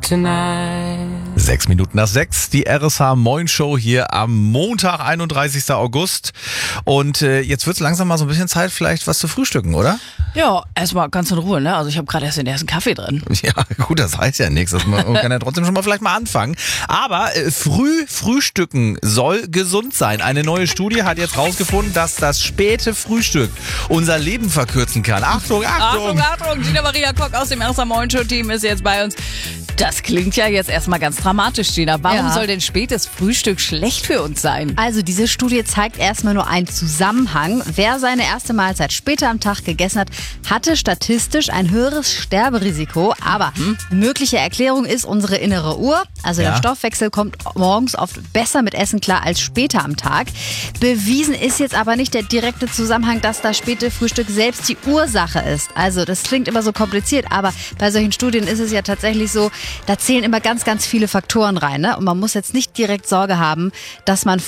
tonight. 6:06, die RSH Moin Show hier am Montag, 31. August. Und jetzt wird es langsam mal so ein bisschen Zeit, vielleicht was zu frühstücken, oder? Ja, erstmal ganz in Ruhe, ne? Also ich habe gerade erst den ersten Kaffee drin. Ja, gut, das heißt ja nichts. Man kann ja trotzdem schon mal vielleicht mal anfangen. Aber frühstücken soll gesund sein. Eine neue Studie hat jetzt rausgefunden, dass das späte Frühstück unser Leben verkürzen kann. Achtung, Achtung! Achtung, Gina Maria Kock aus dem RSH Moin Show Team ist jetzt bei uns. Das klingt ja jetzt erstmal ganz dramatisch, Gina. Warum soll denn spätes Frühstück schlecht für uns sein? Also diese Studie zeigt erstmal nur einen Zusammenhang. Wer seine erste Mahlzeit später am Tag gegessen hat, hatte statistisch ein höheres Sterberisiko. Aber eine mögliche Erklärung ist unsere innere Uhr. Also der Stoffwechsel kommt morgens oft besser mit Essen klar als später am Tag. Bewiesen ist jetzt aber nicht der direkte Zusammenhang, dass das späte Frühstück selbst die Ursache ist. Also das klingt immer so kompliziert, aber bei solchen Studien ist es ja tatsächlich so, da zählen immer ganz, ganz viele Faktoren rein. Ne? Und man muss jetzt nicht direkt Sorge haben, dass man